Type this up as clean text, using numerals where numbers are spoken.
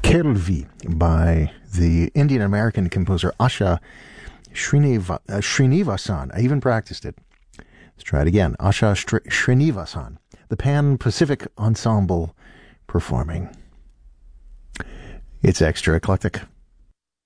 Kelvi by the Indian-American composer Asha Srinivasan. I even practiced it. Let's try it again. Asha Srinivasan, the Pan-Pacific Ensemble performing. It's Extra Eclectic.